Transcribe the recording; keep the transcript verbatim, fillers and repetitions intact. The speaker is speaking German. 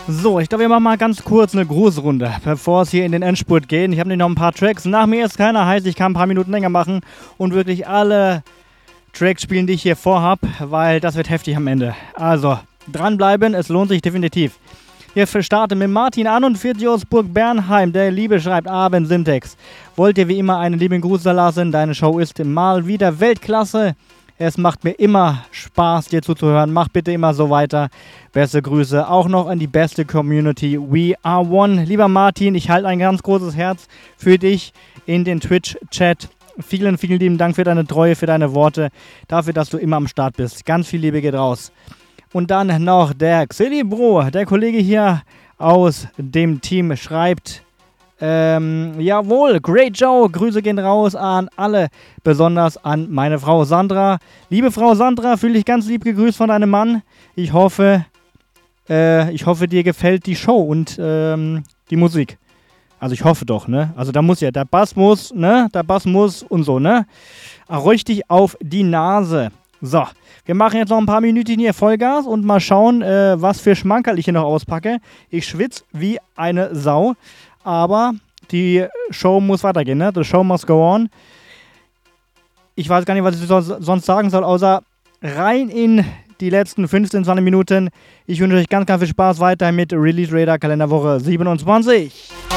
So, ich glaube, wir machen mal ganz kurz eine Grußrunde, bevor es hier in den Endspurt geht. Ich habe nämlich noch ein paar Tracks. Nach mir ist keiner, heißt, ich kann ein paar Minuten länger machen und wirklich alle Tracks spielen, die ich hier vorhab, weil das wird heftig am Ende. Also, dranbleiben, es lohnt sich definitiv. Wir starten mit Martin einundvierzig aus Burg Bernheim. Der Liebe schreibt, Abend Syntax. Wollt ihr wie immer einen lieben Gruß da lassen? Deine Show ist mal wieder Weltklasse. Es macht mir immer Spaß, dir zuzuhören. Mach bitte immer so weiter. Beste Grüße auch noch an die beste Community. We are one. Lieber Martin, ich halte ein ganz großes Herz für dich in den Twitch-Chat. Vielen, vielen lieben Dank für deine Treue, für deine Worte, dafür, dass du immer am Start bist. Ganz viel Liebe geht raus. Und dann noch der Xilibro, der Kollege hier aus dem Team, schreibt, ähm, jawohl, Great Joe, Grüße gehen raus an alle, besonders an meine Frau Sandra. Liebe Frau Sandra, fühle dich ganz lieb gegrüßt von deinem Mann. Ich hoffe, äh, ich hoffe, dir gefällt die Show und ähm, die Musik. Also ich hoffe doch, ne? Also da muss ja, der Bass muss, ne? Der Bass muss und so, ne? Richtig auf die Nase. So, wir machen jetzt noch ein paar Minuten hier Vollgas und mal schauen, äh, was für Schmankerl ich hier noch auspacke. Ich schwitze wie eine Sau. Aber die Show muss weitergehen, ne? The show must go on. Ich weiß gar nicht, was ich so, sonst sagen soll, außer rein in die letzten fünfzehn, zwanzig Minuten. Ich wünsche euch ganz, ganz viel Spaß weiter mit Release Radar Kalenderwoche siebenundzwanzig.